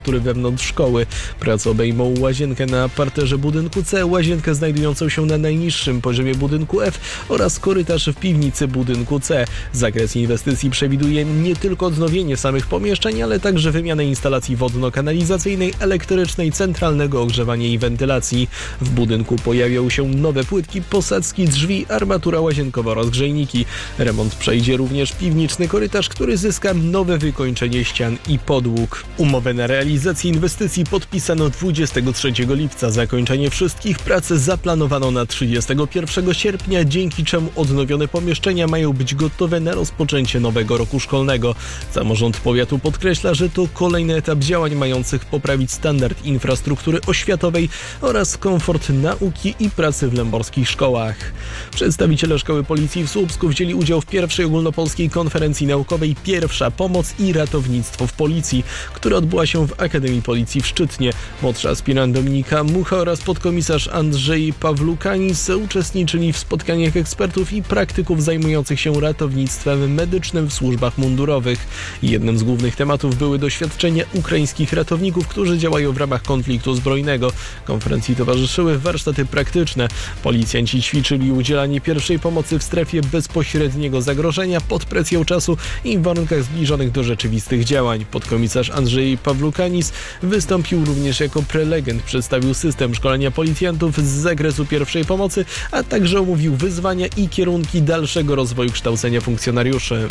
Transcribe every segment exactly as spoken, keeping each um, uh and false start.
który wewnątrz szkoły. Prace obejmą łazienkę na parterze budynku C, łazienkę znajdującą się na najniższym poziomie budynku F oraz korytarz w piwnicy budynku C. Zakres inwestycji przewiduje nie tylko odnowienie samych pomieszczeń, ale także wymianę instalacji wodno-kanalizacyjnej, elektrycznej, centralnego ogrzewania i wentylacji. W budynku pojawią się nowe płytki, posadzki, drzwi, armatura łazienkowa oraz grzejniki. Remont przejdzie również piwniczny korytarz, który zyska nowe wykończenie ścian i podłóg. Umowę na realizację Realizacji inwestycji podpisano dwudziestego trzeciego lipca. Zakończenie wszystkich prac zaplanowano na trzydziestego pierwszego sierpnia, dzięki czemu odnowione pomieszczenia mają być gotowe na rozpoczęcie nowego roku szkolnego. Samorząd powiatu podkreśla, że to kolejny etap działań mających poprawić standard infrastruktury oświatowej oraz komfort nauki i pracy w lęborskich szkołach. Przedstawiciele Szkoły Policji w Słupsku wzięli udział w pierwszej ogólnopolskiej konferencji naukowej Pierwsza pomoc i ratownictwo w Policji, która odbyła się w Akademii Policji w Szczytnie. Młodszy aspirant Dominika Mucha oraz podkomisarz Andrzej Pawlukanis uczestniczyli w spotkaniach ekspertów i praktyków zajmujących się ratownictwem medycznym w służbach mundurowych. Jednym z głównych tematów były doświadczenia ukraińskich ratowników, którzy działają w ramach konfliktu zbrojnego. Konferencji towarzyszyły warsztaty praktyczne. Policjanci ćwiczyli udzielanie pierwszej pomocy w strefie bezpośredniego zagrożenia pod presją czasu i w warunkach zbliżonych do rzeczywistych działań. Podkomisarz Andrzej Pawlukanis wystąpił również jako prelegent, przedstawił system szkolenia policjantów z zakresu pierwszej pomocy, a także omówił wyzwania i kierunki dalszego rozwoju kształcenia funkcjonariuszy.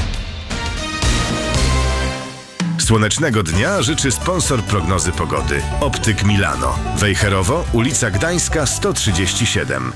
Słonecznego dnia życzy sponsor prognozy pogody. Optyk Milano. Wejherowo, ulica Gdańska sto trzydzieści siedem.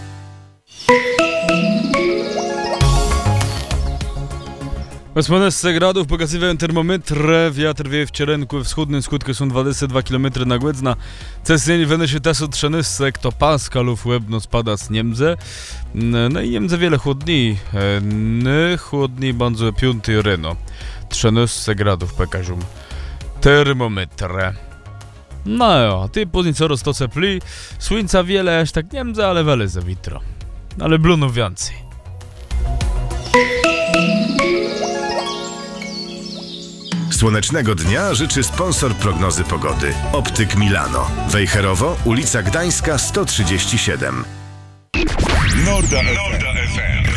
osiemnaście gradów, pokazywają termometry, wiatr wieje w Cierenku, wschodnim skutku są dwadzieścia dwa kilometry na godzinę. Cesnień wynosi tesu trzynaście paskalów łebno spada z Niemce. No i Niemce wiele chłodniej, no chłodniej bardzo piąty rano. trzynaście gradów pokażą termometry. No jo, ty później coraz to cepli, słońca wiele, aż tak Niemce, ale wiele za witro. Ale blunów więcej. Słonecznego dnia życzy sponsor prognozy pogody. Optyk Milano. Wejherowo, ulica Gdańska sto trzydzieści siedem. Norda F M.